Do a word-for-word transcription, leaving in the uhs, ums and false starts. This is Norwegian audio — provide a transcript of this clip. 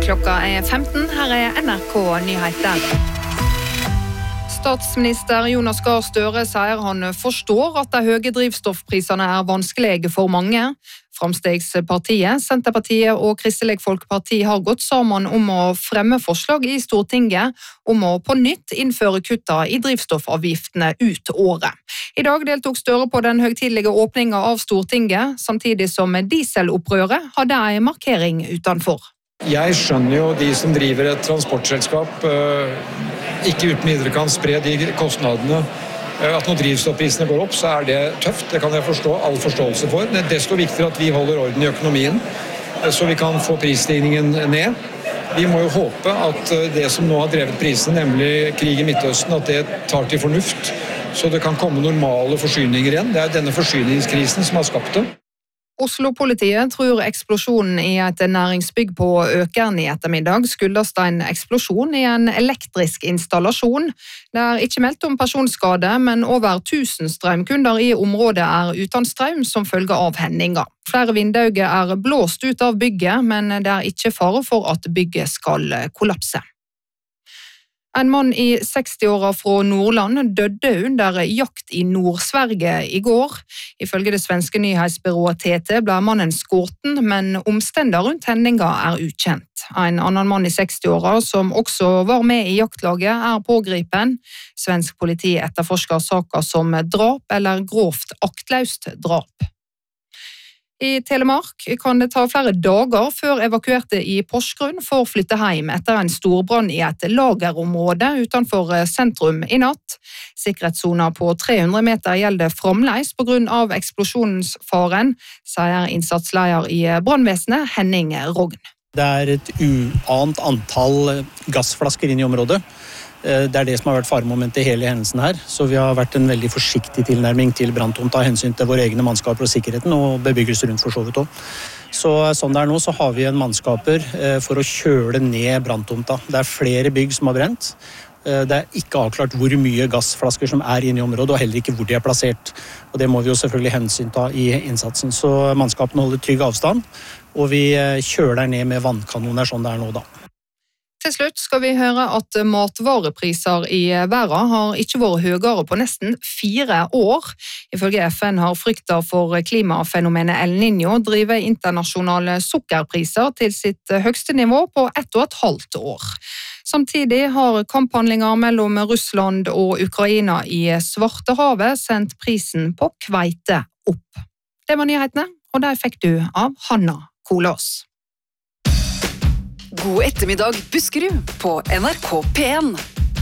Klokka er femten, her er N R K Nyheter. Statsminister Jonas Gahr Støre sier han forstår at de høye drivstoffprisene er vanskelige for mange. Framstegspartiet, Senterpartiet og Kristelig Folkeparti har gått sammen om å fremme forslag i Stortinget om å på nytt innføre kutta i drivstoffavgiftene ut året. I dag deltok Støre på den høytidelige åpningen av Stortinget, samtidig som dieselopprøret hadde en markering utenfor. Jeg skjønner jo de som driver et transportselskap ikke uten videre kan spre de kostnadene. At når drivstoffprisene går opp, så er det tøft. Det kan jeg forstå, all forståelse for. Det er desto viktigere at vi holder orden i økonomien, så vi kan få prisstigningen ned. Vi må jo håpe at det som nå har drevet prisene, nemlig krig i Midtøsten, at det tar til fornuft, så det kan komme normale forsyninger igjen. Det er denne forsyningskrisen som har skapt det. Oslo-politiet tror eksplosjonen i et næringsbygg på Økern i ettermiddag skyldes en eksplosjon i en elektrisk installasjon. Det er ikke meldt om personskade, men over tusen strømkunder i området er uten strøm som følge av hendinga. Flere vinduer er blåst ut av bygget, men det er ikke fare for at bygget skal kollapse. En mann i seksti-åra fra Nordland døde under jakt i Nord-Sverige i går. Ifølge det svenske nyhetsbyrået T T ble mannen skutt, men omstendighetene rundt hendinga er ukjent. En annen mann i seksti-åra som også var med i jaktlaget er pågripen. Svensk politi etterforsker saken som drap eller grovt aktløst drap. I Telemark kan det ta flere dager før evakuerte i Porsgrunn får flytte hjem etter en storbrann i et lagerområde utenfor sentrum i natt. Sikkerhetszona på tre hundre meter gjelder fremdeles på grunn av eksplosjonsfaren, sier innsatsleder i brannvesenet Henning Rogn. Det er et uant antall gassflasker inn i området. Det er det som har vært faremomentet i hele hendelsen her, så vi har vært en veldig forsiktig tilnærming til branntomta av hensyn til våre egne mannskaper og sikkerheten og bebyggelse rundt for så vidt også. Så sånn det er nå så har vi en mannskaper for å kjøle ned branntomta. Det er flere bygg som har brent. Det er ikke avklart hvor mye gassflasker som er inne i området, og heller ikke hvor de er plassert. Og det må vi jo selvfølgelig hensynta i innsatsen. Så mannskapene holder trygg avstand, og vi kjøler ned med vannkanoner sånn det er nå da. Til slutt skal vi høre at matvarepriser i verden har ikke vært høyere på nesten fire år. Ifølge F N har frykta for klimafenomenet El Niño drivet internasjonale sukkerpriser til sitt høgste nivå på ett og et halvt år. Samtidig har kamphandlinger mellom Russland og Ukraina i Svartehavet sendt prisen på kveite opp. Det var nyhetene, og der fikk du av Hanna Kolås. God ettermiddag, Buskerud, på N R K P en.